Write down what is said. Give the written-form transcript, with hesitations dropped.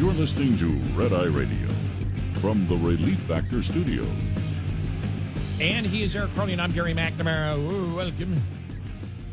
You're listening to Red Eye Radio from the Relief Factor Studios. And he is Eric Crowley, and I'm Gary McNamara. Ooh, welcome.